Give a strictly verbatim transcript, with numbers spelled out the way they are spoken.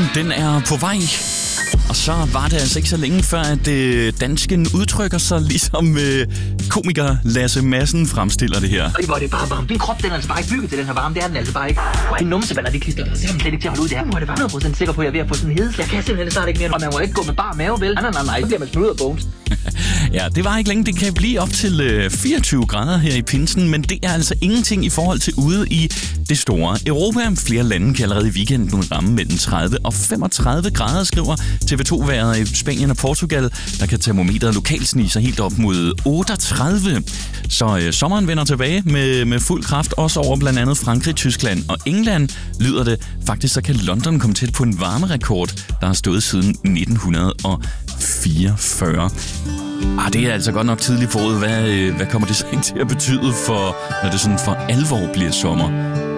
Sommeren, den er på vej. Og så var det altså ikke så længe før, at øh, dansken udtrykker sig, ligesom øh, komiker Lasse Madsen fremstiller det her. Ej, hvor er det bare varmt. Din krop, den er altså bare ikke bygget til den her varme. Det er den altså bare ikke. Din numseballer, de klister sig sammen. Slet ikke til at holde ud det her. Nu er det bare hundrede procent sikker på, at jeg er ved at få sådan en hede. Jeg kan simpelthen snart ikke mere. Og man må ikke gå med bare mave, vel? Nej, nej, nej. Så bliver man smidt ud af bones. Ja, det var ikke længe. Det kan blive op til øh, fireogtyve grader her i pinsen, men det er altså ingenting i forhold til ude i det store Europa. Flere lande kan allerede i weekenden ramme mellem tredive og femogtredive grader, skriver T V to-vejret i Spanien og Portugal. Der kan termometeret lokalt snige sig helt op mod otteogtredive. Så øh, sommeren vender tilbage med, med fuld kraft, også over blandt andet Frankrig, Tyskland og England, lyder det. Faktisk så kan London komme tæt på en varmerekord, der har stået siden nitten fireogfyrre. Ah, det er altså godt nok tidligt forud. Hvad, hvad kommer det så ikke til at betyde, for, når det sådan for alvor bliver sommer?